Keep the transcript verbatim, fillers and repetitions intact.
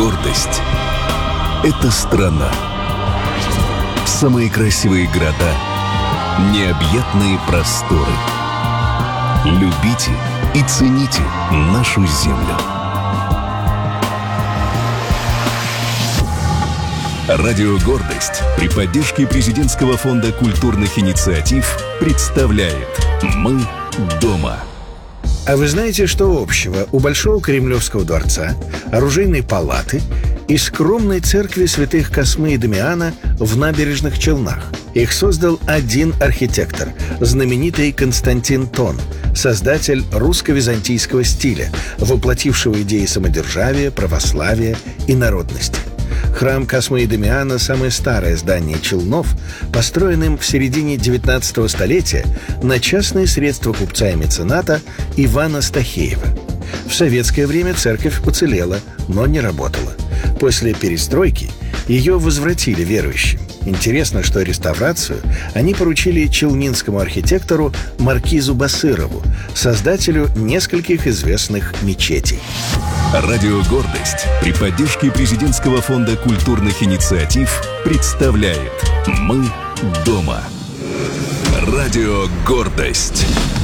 Гордость — это страна. Самые красивые города, необъятные просторы. Любите и цените нашу землю. Радио «Гордость» при поддержке Президентского фонда культурных инициатив представляет «Мы дома». А вы знаете, что общего у Большого Кремлевского дворца, Оружейной палаты и скромной церкви святых Космы и Дамиана в Набережных Челнах? Их создал один архитектор, знаменитый Константин Тон, создатель русско-византийского стиля, воплотившего идеи самодержавия, православия и народности. Храм Космы и Дамиана – самое старое здание Челнов, построенным в середине девятнадцатого столетия на частные средства купца и мецената Ивана Стахеева. В советское время церковь уцелела, но не работала. После перестройки ее возвратили верующим. Интересно, что реставрацию они поручили челнинскому архитектору Маркизу Басырову, создателю нескольких известных мечетей. Радио «Гордость» при поддержке Президентского фонда культурных инициатив представляет «Мы дома». Радио «Гордость».